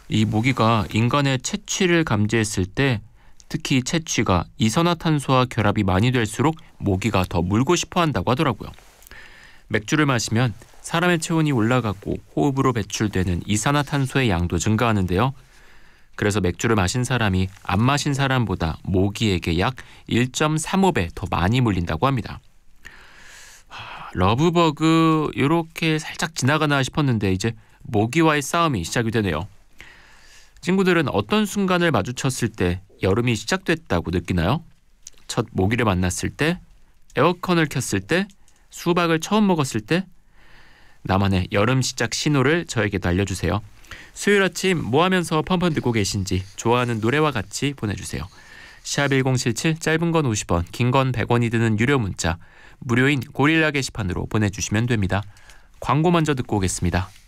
이 모기가 인간의 채취를 감지했을 때 특히 채취가 이산화탄소와 결합이 많이 될수록 모기가 더 물고 싶어 한다고 하더라고요. 맥주를 마시면 사람의 체온이 올라가고 호흡으로 배출되는 이산화탄소의 양도 증가하는데요. 그래서 맥주를 마신 사람이 안 마신 사람보다 모기에게 약 1.35배 더 많이 물린다고 합니다. 러브버그 이렇게 살짝 지나가나 싶었는데 이제 모기와의 싸움이 시작이 되네요. 친구들은 어떤 순간을 마주쳤을 때 여름이 시작됐다고 느끼나요? 첫 모기를 만났을 때, 에어컨을 켰을 때, 수박을 처음 먹었을 때, 나만의 여름 시작 신호를 저에게도 알려주세요. 수요일 아침 뭐 하면서 펀펀 듣고 계신지 좋아하는 노래와 같이 보내주세요. 샵1077 짧은 건 50원, 긴 건 100원이 드는 유료 문자 무료인 고릴라 게시판으로 보내주시면 됩니다. 광고 먼저 듣고 오겠습니다.